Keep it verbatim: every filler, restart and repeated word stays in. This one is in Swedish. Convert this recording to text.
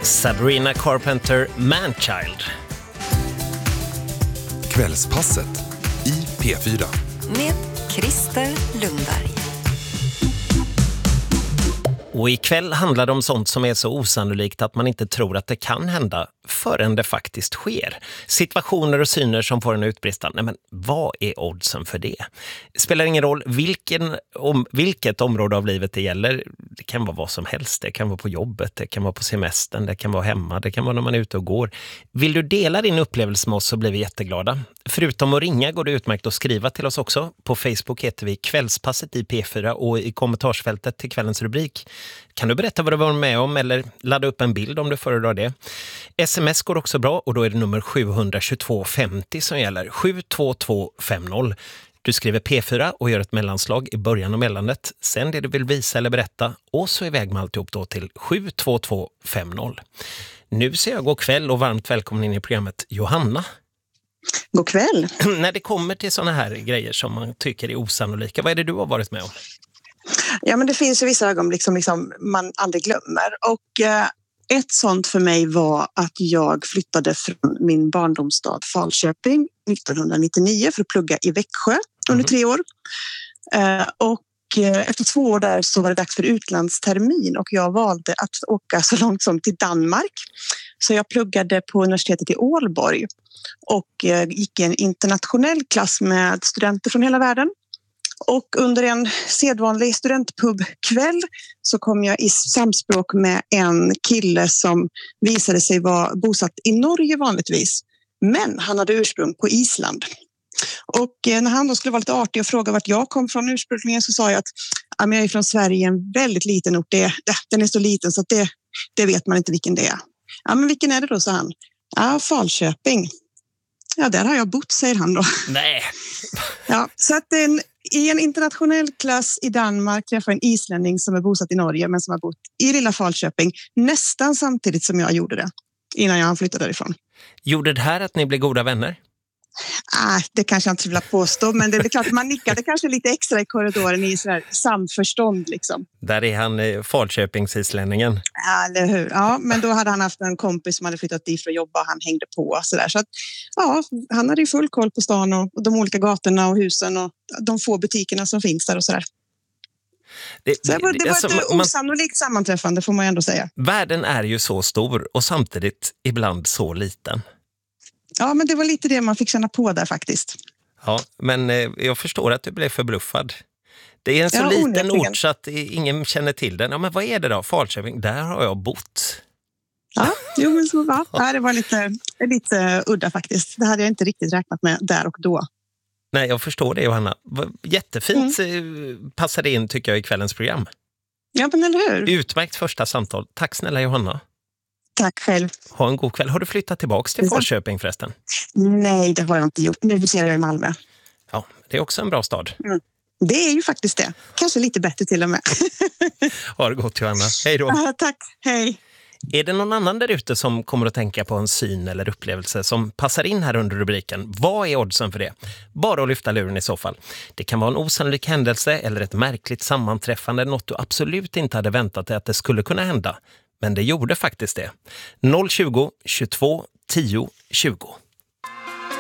Sabrina Carpenter, Manchild. Kvällspasset i P fyra. Med Christer Lundberg. Och ikväll handlar det om sånt som är så osannolikt att man inte tror att det kan hända förrän det faktiskt sker. Situationer och syner som får en utbrista. Nej, men vad är oddsen för det? Det spelar ingen roll vilken, om, vilket område av livet det gäller. Det kan vara vad som helst. Det kan vara på jobbet, det kan vara på semestern, det kan vara hemma, det kan vara när man är ute och går. Vill du dela din upplevelse med oss så blir vi jätteglada. Förutom att ringa går det utmärkt att skriva till oss också. På Facebook heter vi Kvällspasset i P fyra och i kommentarsfältet till kvällens rubrik kan du berätta vad du var med om eller ladda upp en bild om du föredrar det. Sms går också bra och då är det nummer sju två två femtio som gäller. sju två två fem noll. Du skriver P fyra och gör ett mellanslag i början av mellandet. Sen det du vill visa eller berätta och så iväg med alltihop då till sju två två fem noll. Nu ser jag god kväll och varmt välkommen in i programmet Johanna. God kväll. När det kommer till såna här grejer som man tycker är osannolika, vad är det du har varit med om? Ja, men det finns ju vissa ögonblick som liksom man aldrig glömmer. Och eh, ett sånt för mig var att jag flyttade från min barndomsstad Falköping nittonhundranittionio för att plugga i Växjö under mm. tre år. Eh, och eh, efter två år där så var det dags för utlandstermin och jag valde att åka så långt som till Danmark. Så jag pluggade på universitetet i Ålborg och eh, gick i en internationell klass med studenter från hela världen. Och under en sedvanlig studentpubkväll så kom jag i samspråk med en kille som visade sig vara bosatt i Norge vanligtvis. Men han hade ursprung på Island. Och när han då skulle vara lite artig och fråga vart jag kom från ursprungligen så sa jag att ja, jag är från Sverige, en väldigt liten ort. Det, den är så liten så att det, det vet man inte vilken det är. Ja, men vilken är det då, sa han. Ja, Falköping. Ja, där har jag bott, säger han då. Nej. Ja, så att en, i en internationell klass i Danmark träffade en islänning som är bosatt i Norge men som har bott i lilla Falköping nästan samtidigt som jag gjorde det innan jag flyttade därifrån. Gjorde det här att ni blev goda vänner? Ah, det kanske jag inte vill påstå, men det är klart att man nickade kanske lite extra i korridoren i sådär samförstånd liksom. Där är han eh, Falköpingsislänningen. Ja, eller hur? Ja, men då hade han haft en kompis som hade flyttat dit för att jobba och han hängde på sådär. Så att, ja, han hade ju full koll på stan och, och de olika gatorna och husen och de få butikerna som finns där och sådär. Det, så det var, det var alltså, ett man, osannolikt sammanträffande får man ändå säga. Världen är ju så stor och samtidigt ibland så liten. Ja, men det var lite det man fick känna på där faktiskt. Ja, men eh, jag förstår att du blev förbluffad. Det är en så ja, liten onekligen. Ort så att ingen känner till den. Ja, men vad är det då? Falköping, där har jag bott. Ja, jo, men så var. Ja, det var lite, lite udda faktiskt. Det hade jag inte riktigt räknat med där och då. Nej, jag förstår det, Johanna. Jättefint mm. passade in tycker jag i kvällens program. Ja, men eller hur? Utmärkt första samtal. Tack snälla Johanna. Tack själv. Ha en god kväll. Har du flyttat tillbaka till Falköping förresten? Nej, det har jag inte gjort. Nu befinner jag i Malmö. Ja, det är också en bra stad. Mm. Det är ju faktiskt det. Kanske lite bättre till och med. Ha det gott, Johanna. Hej då. Ja, tack, hej. Är det någon annan där ute som kommer att tänka på en syn eller upplevelse som passar in här under rubriken? Vad är oddsen för det? Bara att lyfta luren i så fall. Det kan vara en osannolik händelse eller ett märkligt sammanträffande, något du absolut inte hade väntat dig att det skulle kunna hända. Men det gjorde faktiskt det. noll tjugo, tjugotvå, tio, tjugo.